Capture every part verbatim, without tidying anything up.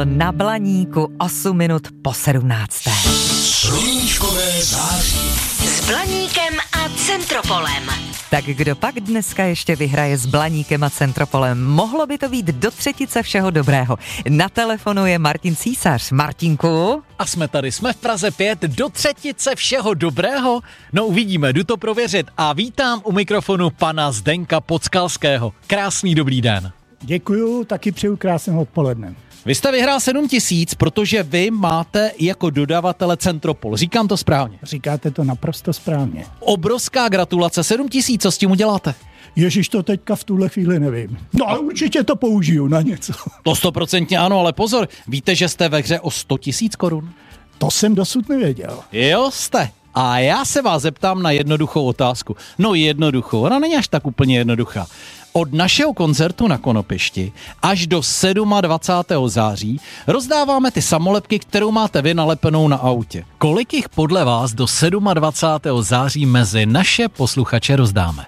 Na Blaníku osm minut po sedmnácté. Sluníčkové září. S Blaníkem a Centropolem. Tak kdo pak dneska ještě vyhraje s Blaníkem a Centropolem? Mohlo by to být do třetice všeho dobrého. Na telefonu je Martin Císař. Martinku? A jsme tady, jsme v Praze pět, do třetice všeho dobrého? No uvidíme, jdu to prověřit a vítám u mikrofonu pana Zdenka Podskalského. Krásný dobrý den. Děkuju, taky přeju krásného odpoledne. Vy jste vyhrál sedm tisíc, protože vy máte jako dodavatele Centropol. Říkám to správně? Říkáte to naprosto správně. Obrovská gratulace, sedm tisíc, co s tím uděláte? Ježiš, to teďka v tuhle chvíli nevím. No ale určitě to použiju na něco. To stoprocentně ano, ale pozor, víte, že jste ve hře o sto tisíc korun? To jsem dosud nevěděl. Jo, jste. A já se vás zeptám na jednoduchou otázku. No jednoduchou, ona není až tak úplně jednoduchá. Od našeho koncertu na Konopišti až do dvacátého sedmého září rozdáváme ty samolepky, kterou máte vy nalepenou na autě. Kolik jich podle vás do dvacátého sedmého září mezi naše posluchače rozdáme?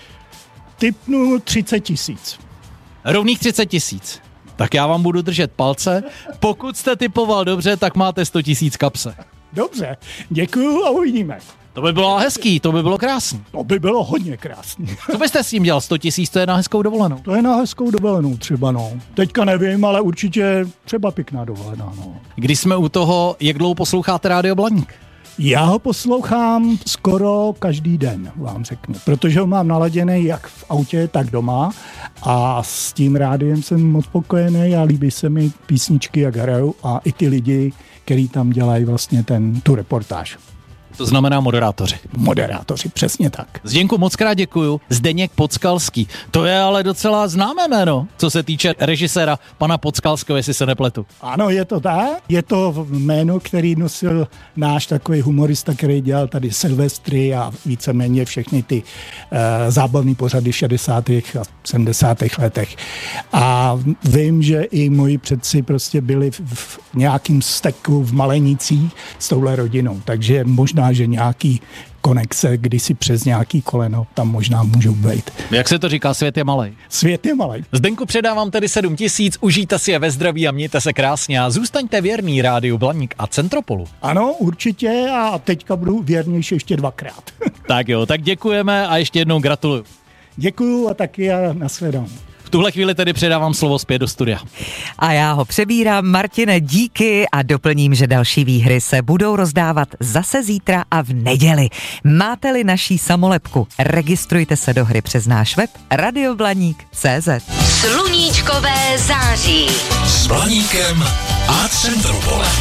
Tipnu třicet tisíc. Rovných třicet tisíc. Tak já vám budu držet palce. Pokud jste typoval dobře, tak máte sto tisíc kapse. Dobře, děkuju a uvidíme. To by bylo hezký, to by bylo krásný. To by bylo hodně krásný. Co byste s tím dělal? sto tisíc, to je na hezkou dovolenou. To je na hezkou dovolenou třeba, no. Teďka nevím, ale určitě třeba pěkná dovolená, no. Když jsme u toho, jak dlouho posloucháte Rádio Blaník? Já ho poslouchám skoro každý den, vám řeknu, protože ho mám naladěný jak v autě, tak doma a s tím rádiem jsem moc spokojený a líbí se mi písničky, jak hrajou a i ty lidi, kteří tam dělají vlastně ten, tu reportáž. To znamená moderátoři. Moderátoři, přesně tak. Zdenku, moc krát děkuju. Zdeněk Podskalský. To je ale docela známé jméno, co se týče režiséra pana Podskalského, jestli se nepletu. Ano, je to tak. Je to jméno, který nosil náš takový humorista, který dělal tady Silvestry a víceméně všechny ty uh, zábavné pořady v šedesátých a sedmdesátých letech. A vím, že i moji předci prostě byli v, v nějakým steku v Malenicích s touhle rodinou, takže možná že nějaký konexe, kdysi přes nějaký koleno, tam možná můžou být. Jak se to říká, svět je malej. Svět je malej. Zdenku, předávám tedy sedm tisíc, užijte si je ve zdraví a mějte se krásně a zůstaňte věrný Rádiu Blaník a Centropolu. Ano, určitě a teďka budu věrnější ještě dvakrát. Tak jo, tak děkujeme a ještě jednou gratuluju. Děkuju a taky a nashledanou. V tuhle chvíli tedy předávám slovo zpět do studia. A já ho přebírám. Martine, díky a doplním, že další výhry se budou rozdávat zase zítra a v neděli. Máte-li naší samolepku, registrujte se do hry přes náš web radioblaník tečka cé zet. Sluníčkové září. S Blaníkem a Centropolem.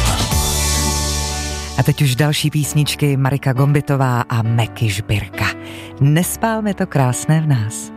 A teď už další písničky Marika Gombitová a Meky Žbirka. Nespálme to krásné v nás.